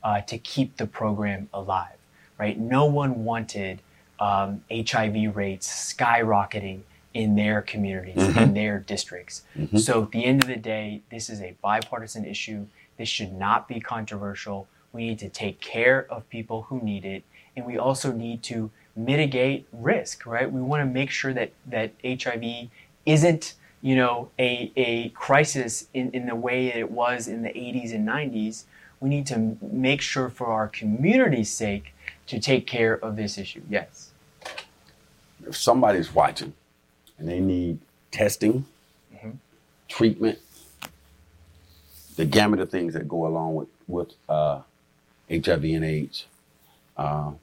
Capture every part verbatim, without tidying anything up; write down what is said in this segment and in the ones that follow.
uh, to keep the program alive, right? No one wanted um, H I V rates skyrocketing in their communities, mm-hmm. in their districts. Mm-hmm. So at the end of the day, this is a bipartisan issue. This should not be controversial. We need to take care of people who need it. And we also need to mitigate risk, right? We want to make sure that, that H I V isn't, you know, a, a crisis in, in the way it was in the eighties and nineties. We need to make sure for our community's sake to take care of this issue. Yes. If somebody's watching and they need testing, mm-hmm. treatment, the gamut of things that go along with, with uh, H I V and AIDS, uh,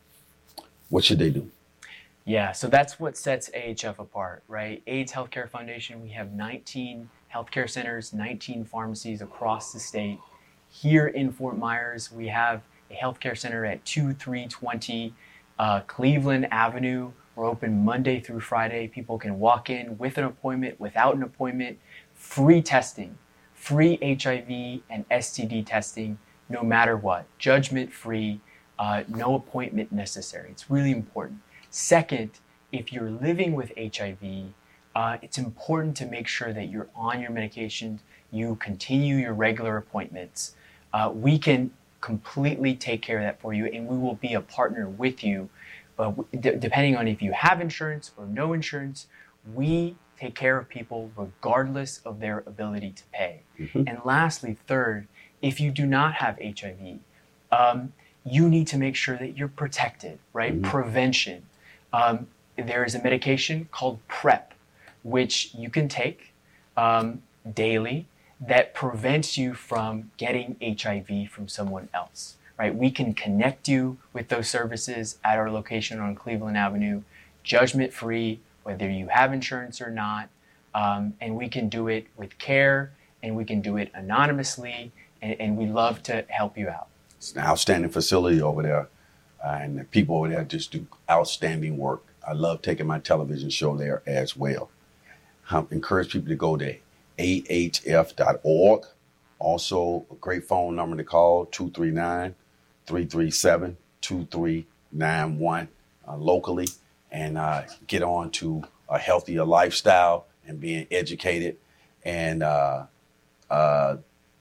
what should they do? Yeah, so that's what sets A H F apart, right? AIDS Healthcare Foundation, we have nineteen healthcare centers, nineteen pharmacies across the state. Here in Fort Myers, we have a healthcare center at two three twenty uh, Cleveland Avenue. We're open Monday through Friday. People can walk in with an appointment, without an appointment, free testing, free H I V and S T D testing, no matter what, judgment-free, uh, no appointment necessary. It's really important. Second, if you're living with H I V, uh, it's important to make sure that you're on your medications, you continue your regular appointments. Uh, we can completely take care of that for you, and we will be a partner with you. But d- depending on if you have insurance or no insurance, we take care of people regardless of their ability to pay. Mm-hmm. And lastly, third, if you do not have H I V, um, you need to make sure that you're protected, right? Mm-hmm. Prevention. Um, there is a medication called PrEP, which you can take um, daily that prevents you from getting H I V from someone else, right? We can connect you with those services at our location on Cleveland Avenue, judgment-free, whether you have insurance or not, um, and we can do it with care, and we can do it anonymously, and, and we love to help you out. It's an outstanding facility over there. Uh, and the people over there just do outstanding work. I love taking my television show there as well. I encourage people to go to A H F dot org. Also, a great phone number to call, two three nine, three three seven, two three nine one uh, locally, and uh, get on to a healthier lifestyle and being educated. And uh, uh,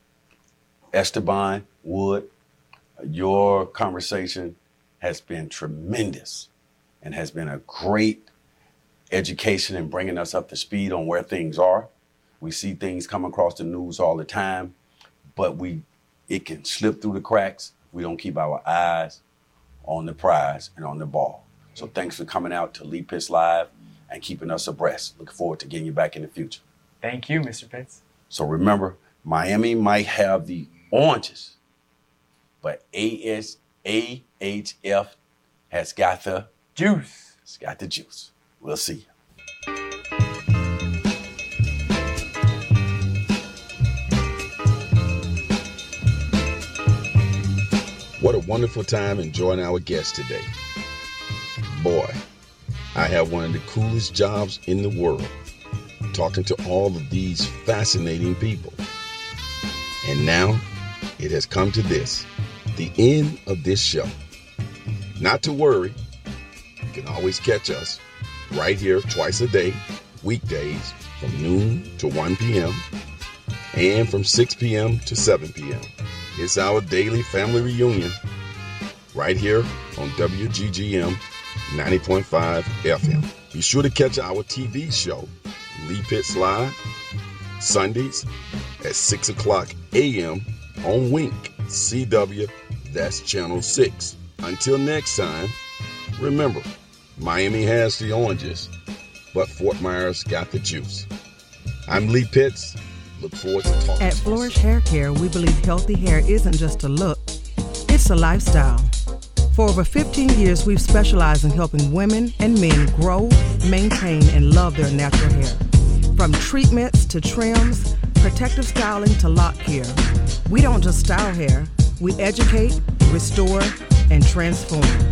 Esteban Wood, your conversation has been tremendous and has been a great education in bringing us up to speed on where things are. We see things come across the news all the time, but we it can slip through the cracks if we don't keep our eyes on the prize and on the ball. So thanks for coming out to Lee Pitts Live and keeping us abreast. Looking forward to getting you back in the future. Thank you, Mister Pitts. So remember, Miami might have the oranges, but A S A H F has got the juice. It's got the juice. We'll see you. What a wonderful time enjoying our guest today. Boy, I have one of the coolest jobs in the world, talking to all of these fascinating people. And now it has come to this. The end of this show. Not to worry, you can always catch us right here twice a day, weekdays from noon to one p.m. and from six p.m. to seven p.m. It's our daily family reunion right here on W G G M ninety point five F M. Be sure to catch our T V show, Lee Pitts Live, Sundays at six o'clock a.m. on Wink. C W, that's Channel six. Until next time, remember, Miami has the oranges, but Fort Myers got the juice. I'm Lee Pitts. Look forward to talking At to Flourish Hair Care, we believe healthy hair isn't just a look, it's a lifestyle. For over fifteen years, we've specialized in helping women and men grow, maintain, and love their natural hair. From treatments to trims, protective styling to lock care. We don't just style hair, we educate, restore, and transform.